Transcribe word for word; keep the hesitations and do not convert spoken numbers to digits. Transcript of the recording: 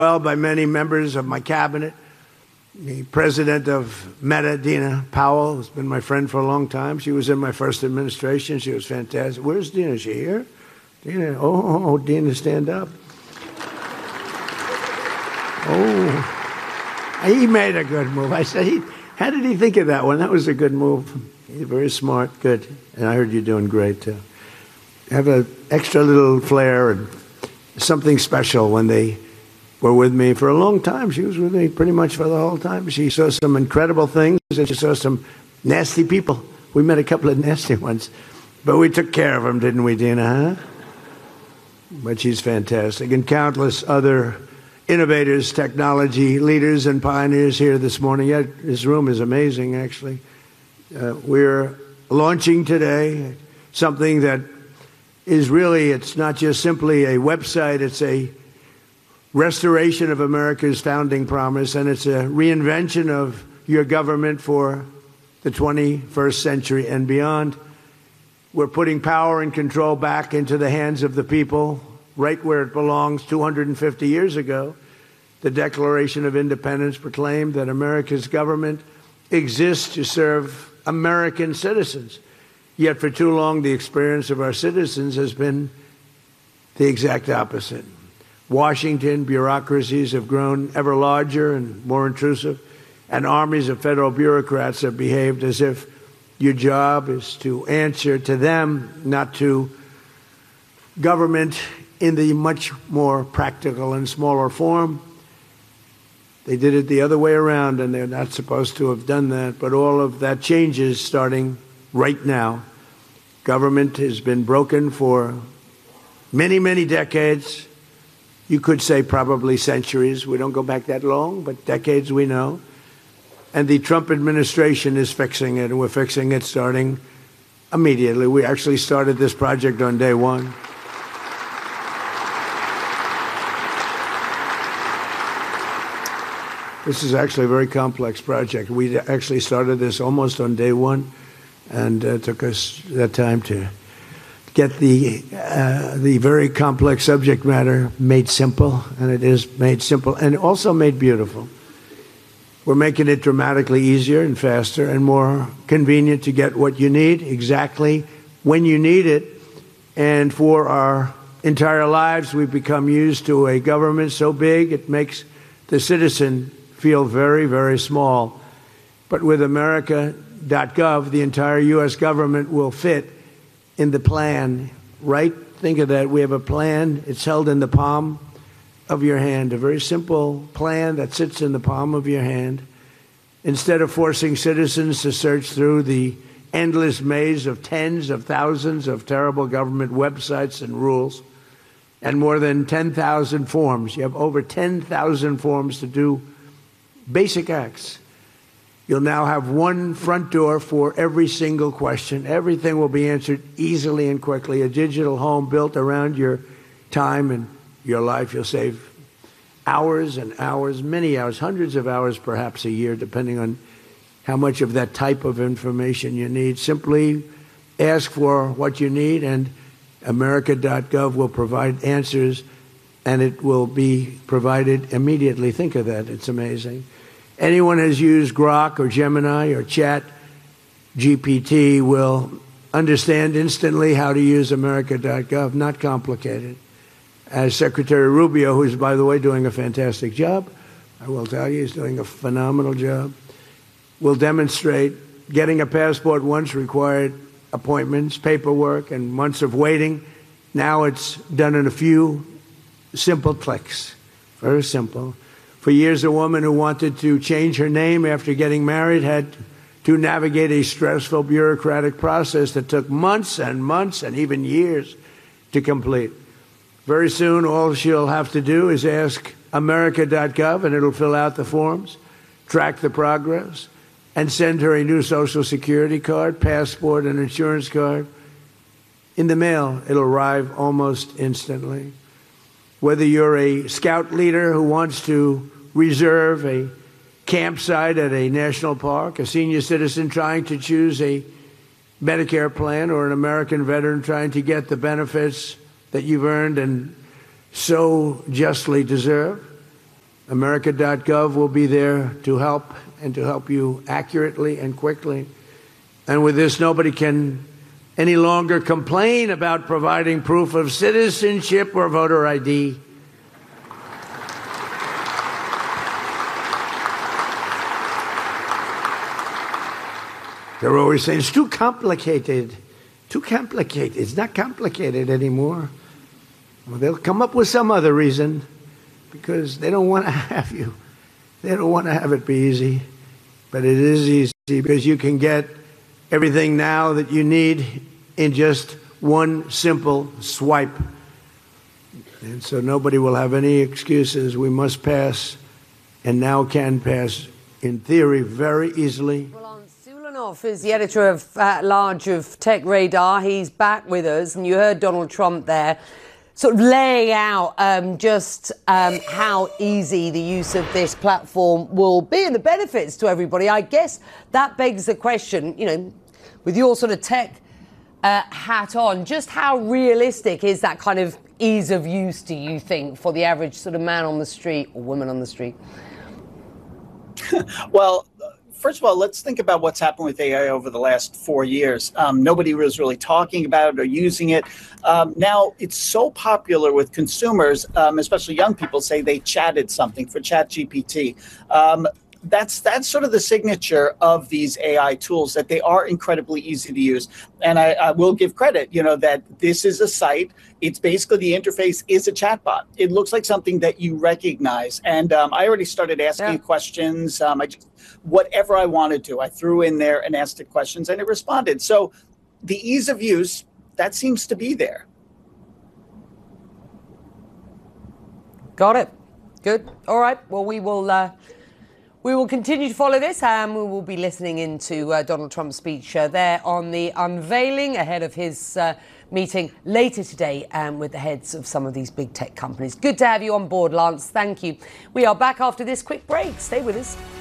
well by many members of my cabinet. The president of Meta, Dina Powell, has been my friend for a long time. She was in my first administration. She was fantastic. Where's Dina? Is she here? Dina, oh, oh, oh Dina, stand up. Oh, he made a good move. I said, he, how did he think of that one? That was a good move. He's very smart, good. And I heard you're doing great, too. Have an extra little flair and something special when they were with me for a long time. She was with me pretty much for the whole time. She saw some incredible things, and she saw some nasty people. We met a couple of nasty ones. But we took care of them, didn't we, Dina, huh? But she's fantastic. And countless other innovators, technology leaders, and pioneers here this morning. Yeah, this room is amazing, actually. Uh, we're launching today something that is really, it's not just simply a website, it's a restoration of America's founding promise, and it's a reinvention of your government for the twenty-first century and beyond. We're putting power and control back into the hands of the people, right where it belongs. two hundred fifty years ago, the Declaration of Independence proclaimed that America's government exists to serve American citizens. Yet for too long, the experience of our citizens has been the exact opposite. Washington bureaucracies have grown ever larger and more intrusive, and armies of federal bureaucrats have behaved as if your job is to answer to them, not to government in the much more practical and smaller form. They did it the other way around, and they're not supposed to have done that, but all of that changes starting right now. Government has been broken for many, many decades. You could say probably centuries. We don't go back that long, but decades we know. And the Trump administration is fixing it, and we're fixing it starting immediately. We actually started this project on day one. This is actually a very complex project. We actually started this almost on day one, and it took us that time to get the uh, the very complex subject matter made simple, and it is made simple and also made beautiful. We're making it dramatically easier and faster and more convenient to get what you need exactly when you need it. And for our entire lives, we've become used to a government so big it makes the citizen feel very, very small. But with America dot gov, the entire U S government will fit in the plan, right? Think of that. We have a plan. It's held in the palm of your hand, a very simple plan that sits in the palm of your hand. Instead of forcing citizens to search through the endless maze of tens of thousands of terrible government websites and rules and more than ten thousand forms. You have over ten thousand forms to do basic acts. You'll now have one front door for every single question. Everything will be answered easily and quickly. A digital home built around your time and your life. You'll save hours and hours, many hours, hundreds of hours perhaps a year, depending on how much of that type of information you need. Simply ask for what you need, and America dot gov will provide answers, and it will be provided immediately. Think of that. It's amazing. Anyone who has used Grok or Gemini or Chat G P T will understand instantly how to use America dot gov. Not complicated. As Secretary Rubio, who's, by the way, doing a fantastic job, I will tell you, he's doing a phenomenal job, will demonstrate getting a passport once required appointments, paperwork, and months of waiting. Now it's done in a few simple clicks. Very simple. For years, a woman who wanted to change her name after getting married had to navigate a stressful bureaucratic process that took months and months and even years to complete. Very soon, all she'll have to do is ask America dot gov, and it'll fill out the forms, track the progress, and send her a new Social Security card, passport, and insurance card. In the mail, it'll arrive almost instantly. Whether you're a scout leader who wants to reserve a campsite at a national park, a senior citizen trying to choose a Medicare plan, or an American veteran trying to get the benefits that you've earned and so justly deserve, America dot gov will be there to help and to help you accurately and quickly. And with this, nobody can any longer complain about providing proof of citizenship or voter I D. They're always saying, it's too complicated. Too complicated. It's not complicated anymore. Well, they'll come up with some other reason because they don't want to have you. They don't want to have it be easy. But it is easy because you can get everything now that you need in just one simple swipe. And so nobody will have any excuses. We must pass, and now can pass, in theory, very easily. Well, Sulanov is the editor of at large of Tech Radar. He's back with us, and you heard Donald Trump there sort of laying out um, just um, how easy the use of this platform will be and the benefits to everybody. I guess that begs the question, you know, with your sort of tech uh, hat on, just how realistic is that kind of ease of use, do you think, for the average sort of man on the street or woman on the street? Well, first of all, let's think about what's happened with A I over the last four years. Um, nobody was really talking about it or using it. Um, now it's so popular with consumers, um, especially young people, say they chatted something for ChatGPT. Um, that's that's sort of the signature of these A I tools, that they are incredibly easy to use. And I, I will give credit, you know, that this is a site. It's basically the interface is a chatbot. It looks like something that you recognize. And um, I already started asking yeah. questions. Um, I just, whatever I wanted to, I threw in there and asked it questions, and it responded. So the ease of use, that seems to be there. Got it. Good. All right. Well, we will uh, we will continue to follow this, and we will be listening into uh, Donald Trump's speech uh, there on the unveiling ahead of his uh, meeting later today um, with the heads of some of these big tech companies. Good to have you on board, Lance. Thank you. We are back after this quick break. Stay with us.